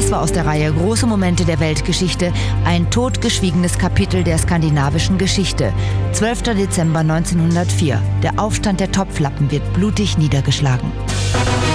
Das war aus der Reihe Große Momente der Weltgeschichte, ein totgeschwiegenes Kapitel der skandinavischen Geschichte. 12. Dezember 1904. Der Aufstand der Topflappen wird blutig niedergeschlagen.